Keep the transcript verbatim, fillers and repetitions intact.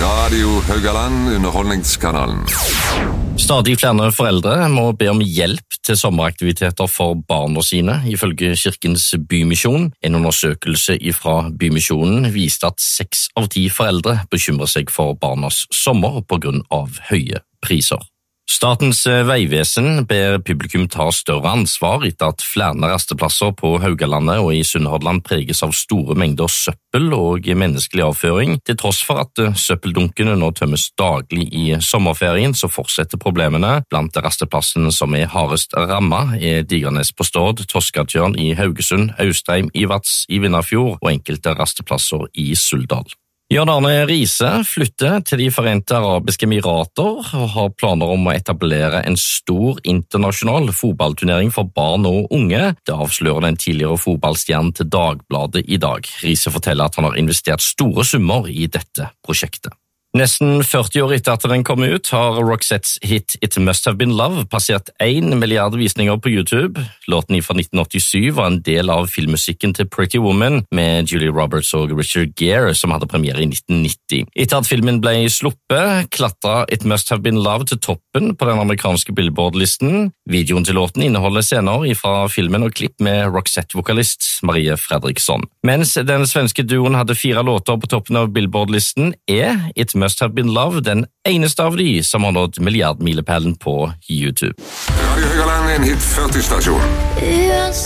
Radio Haugaland, underholdningskanalen. Stadig flere foreldre må be om hjelp til sommeraktiviteter for barna sine, ifølge Kirkens Bymisjon. En undersøkelse fra Bymisjonen viste at seks av ti foreldre bekymrer seg for barnas sommer på grunn av høye priser. Statens vegvesen ber publikum ta større ansvar etter at flere rasteplasser på Haugalandet og i Sunnhordland preges av store mengder søppel og menneskelig avføring. Til tross for at søppeldunkene nå tømmes daglig i sommerferien, så fortsetter problemene. Blant rasteplassene som er hardest rammet er Digernes på Stord, Toskatjørn i Haugesund, Austrheim i Vats i Vindafjord og enkelte rasteplasser i Suldal. Jørn Arne Riise flytter til de Forente Arabiske Emirater og har planer om å etablere en stor internasjonal fotballturnering for barn og unge. Det avslører den tidligere fotballstjernen til Dagbladet i dag. Riise forteller at han har investert store summer i dette prosjektet. Nesten førti år etter at den kom ut, har Roxettes hit It Must Have Been Love passert en milliard visninger på YouTube. Låten fra nitten åttisju var en del av filmmusikken til Pretty Woman med Julia Roberts og Richard Gere, som hadde premiere i nitten nitti. Etter at filmen ble sluppet, klatra It Must Have Been Love til toppen på den amerikanske Billboard-listen. Videoen til låten inneholder scener fra filmen og klipp med Roxette-vokalist Marie Fredriksson. Mens den svenske duoen hadde fire låter på toppen av Billboard-listen, er It Must Have Been Love den eneste av de som har nådd milliardmilepælen på YouTube. Radio Haugaland, en hit førti-stasjon.